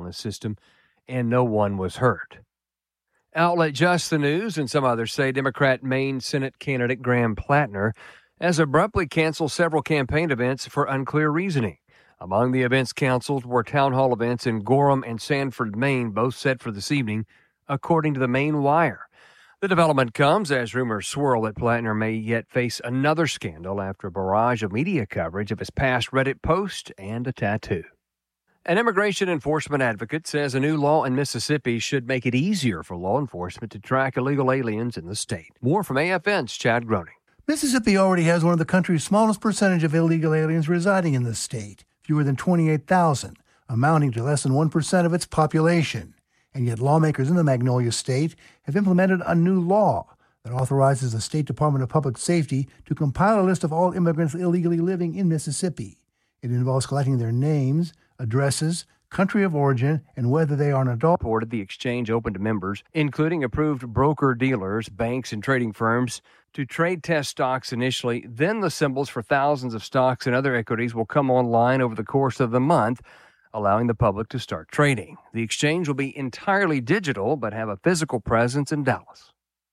the system, and no one was hurt. Outlet Just the News and some others say Democrat Maine Senate candidate Graham Plattner has abruptly canceled several campaign events for unclear reasoning. Among the events canceled were town hall events in Gorham and Sanford, Maine, both set for this evening, according to the Maine Wire. The development comes as rumors swirl that Plattner may yet face another scandal after a barrage of media coverage of his past Reddit post and a tattoo. An immigration enforcement advocate says a new law in Mississippi should make it easier for law enforcement to track illegal aliens in the state. More from AFN's Chad Groening. Mississippi already has one of the country's smallest percentage of illegal aliens residing in the state, fewer than 28,000, amounting to less than 1% of its population. And yet lawmakers in the Magnolia State have implemented a new law that authorizes the State Department of Public Safety to compile a list of all immigrants illegally living in Mississippi. It involves collecting their names, addresses, country of origin, and whether they are an adult. Reported the exchange open to members, including approved broker-dealers, banks, and trading firms, to trade test stocks initially. Then the symbols for thousands of stocks and other equities will come online over the course of the month, allowing the public to start trading. The exchange will be entirely digital, but have a physical presence in Dallas.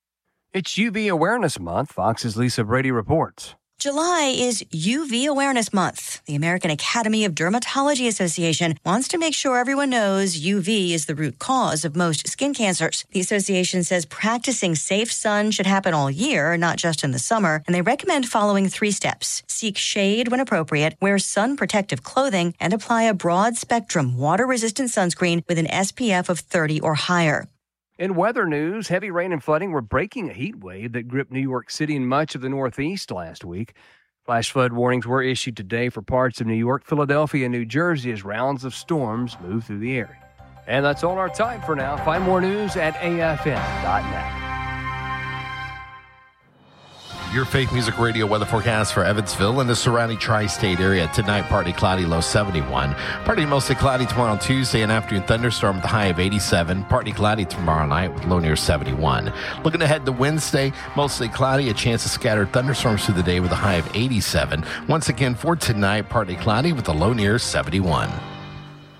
It's UV Awareness Month. Fox's Lisa Brady reports. July is UV Awareness Month. The American Academy of Dermatology Association wants to make sure everyone knows UV is the root cause of most skin cancers. The association says practicing safe sun should happen all year, not just in the summer, and they recommend following 3 steps. Seek shade when appropriate, wear sun protective clothing, and apply a broad-spectrum water-resistant sunscreen with an SPF of 30 or higher. In weather news, heavy rain and flooding were breaking a heat wave that gripped New York City and much of the Northeast last week. Flash flood warnings were issued today for parts of New York, Philadelphia, and New Jersey as rounds of storms move through the area. And that's all our time for now. Find more news at afn.net. Your Faith Music Radio weather forecast for Evansville and the surrounding tri-state area. Tonight, partly cloudy, low 71. Partly mostly cloudy tomorrow on Tuesday, and afternoon thunderstorm with a high of 87. Partly cloudy tomorrow night with low near 71. Looking ahead to Wednesday, mostly cloudy, a chance of scattered thunderstorms through the day with a high of 87. Once again for tonight, partly cloudy with a low near 71.